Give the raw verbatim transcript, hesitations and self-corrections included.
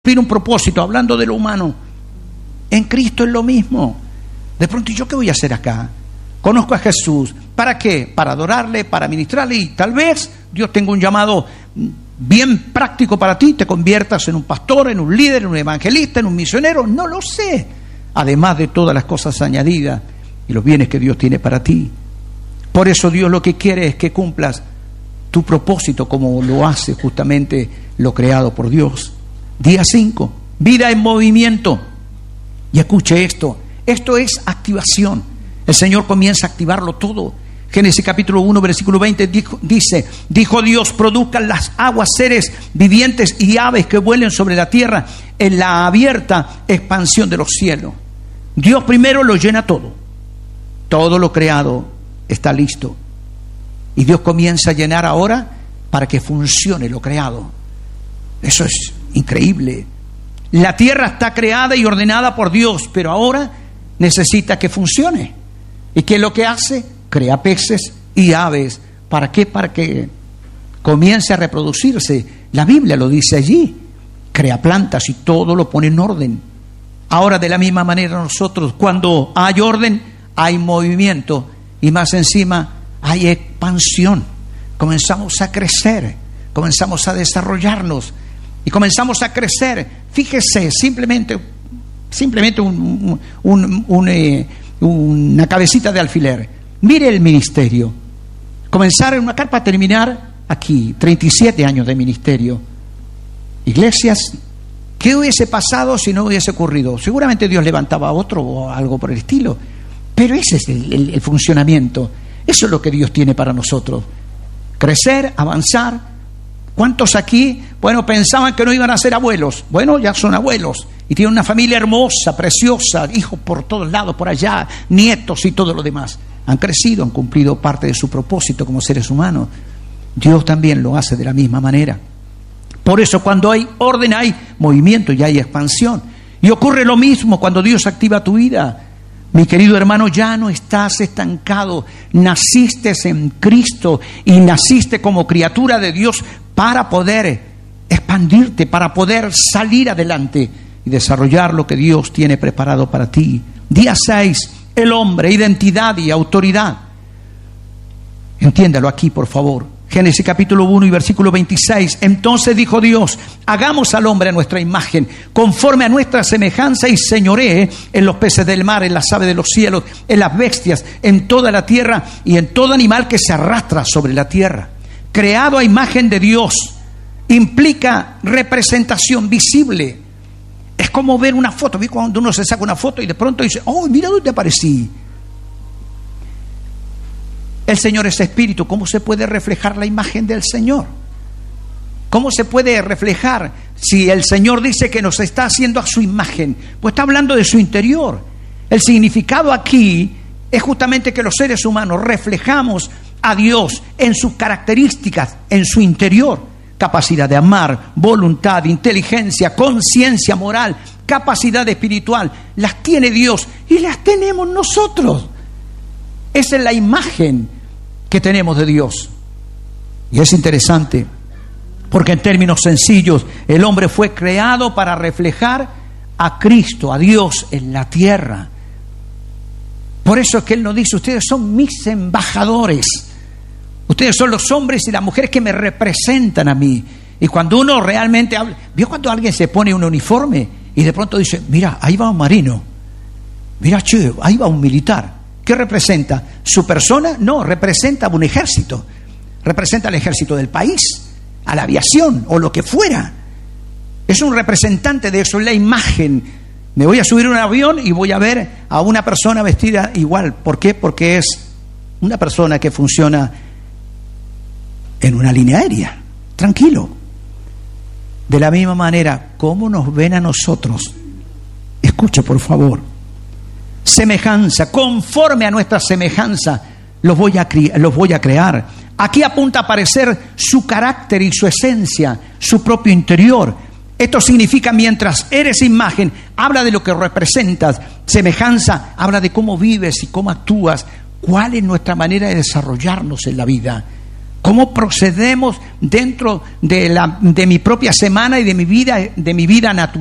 cumplir un propósito, hablando de lo humano. En Cristo es lo mismo. De pronto, ¿y yo qué voy a hacer acá? Conozco a Jesús. ¿Para qué? Para adorarle, para ministrarle, y tal vez Dios tenga un llamado bien práctico para ti, te conviertas en un pastor, en un líder, en un evangelista, en un misionero, no lo sé. Además de todas las cosas añadidas y los bienes que Dios tiene para ti. Por eso Dios lo que quiere es que cumplas tu propósito como lo hace justamente lo creado por Dios. Día cinco, vida en movimiento. Y escuche esto, esto es activación. El Señor comienza a activarlo todo. Génesis capítulo uno, versículo veinte dijo, dice, dijo Dios, produzcan las aguas seres vivientes y aves que vuelen sobre la tierra en la abierta expansión de los cielos. Dios primero lo llena todo. Todo lo creado está listo. Y Dios comienza a llenar ahora para que funcione lo creado. Eso es increíble. La tierra está creada y ordenada por Dios, pero ahora necesita que funcione. ¿Y qué es lo que hace? Crea peces y aves. ¿Para qué? Para que comience a reproducirse. La Biblia lo dice allí. Crea plantas y todo lo pone en orden. Ahora, de la misma manera, nosotros, cuando hay orden, hay movimiento. Y más encima, hay expansión. Comenzamos a crecer. Comenzamos a desarrollarnos. Y comenzamos a crecer. Fíjese, simplemente, simplemente un, un, un, un, eh, una cabecita de alfiler. Mire el ministerio. Comenzar en una carpa a terminar aquí, treinta y siete años de ministerio. Iglesias, ¿qué hubiese pasado si no hubiese ocurrido? Seguramente Dios levantaba a otro o algo por el estilo. Pero ese es el, el, el funcionamiento. Eso es lo que Dios tiene para nosotros. Crecer, avanzar. ¿Cuántos aquí, bueno, pensaban que no iban a ser abuelos? Bueno, ya son abuelos. Y tienen una familia hermosa, preciosa, hijos por todos lados, por allá, nietos y todo lo demás. Han crecido, han cumplido parte de su propósito como seres humanos. Dios también lo hace de la misma manera. Por eso cuando hay orden hay movimiento y hay expansión. Y ocurre lo mismo cuando Dios activa tu vida. Mi querido hermano, ya no estás estancado. Naciste en Cristo y naciste como criatura de Dios para poder expandirte, para poder salir adelante y desarrollar lo que Dios tiene preparado para ti. Día seis, el hombre, identidad y autoridad. Entiéndalo aquí, por favor. Génesis capítulo uno y versículo veintiséis. Entonces dijo Dios, hagamos al hombre a nuestra imagen, conforme a nuestra semejanza, y señoree en los peces del mar, en las aves de los cielos, en las bestias, en toda la tierra y en todo animal que se arrastra sobre la tierra. Creado a imagen de Dios implica representación visible. Es como ver una foto. ¿Ves cuando uno se saca una foto y de pronto dice, oh, mira dónde aparecí? El Señor es espíritu. ¿Cómo se puede reflejar la imagen del Señor? ¿Cómo se puede reflejar si el Señor dice que nos está haciendo a su imagen? Pues está hablando de su interior. El significado aquí es justamente que los seres humanos reflejamos a Dios en sus características, en su interior. Capacidad de amar, voluntad, inteligencia, conciencia moral, capacidad espiritual. Las tiene Dios y las tenemos nosotros. Esa es la imagen que tenemos de Dios. Y es interesante, porque en términos sencillos, el hombre fue creado para reflejar a Cristo, a Dios en la tierra. Por eso es que Él nos dice, ustedes son mis embajadores. Ustedes son los hombres y las mujeres que me representan a mí. Y cuando uno realmente habla, ¿vio cuando alguien se pone un uniforme y de pronto dice, mira, ahí va un marino, mira, che, ahí va un militar? ¿Qué representa? ¿Su persona? No, representa un ejército. Representa al ejército del país, a la aviación o lo que fuera. Es un representante de eso, es la imagen. Me voy a subir a un avión y voy a ver a una persona vestida igual. ¿Por qué? Porque es una persona que funciona en una línea aérea. Tranquilo. De la misma manera, ¿cómo nos ven a nosotros? Escucha, por favor. Semejanza, conforme a nuestra semejanza, los voy a, cri- los voy a crear. Aquí apunta a aparecer su carácter y su esencia, su propio interior. Esto significa, mientras eres imagen, habla de lo que representas. Semejanza, habla de cómo vives y cómo actúas. ¿Cuál es nuestra manera de desarrollarnos en la vida? cómo procedemos dentro de, la, de mi propia semana y de mi vida, de mi vida natural.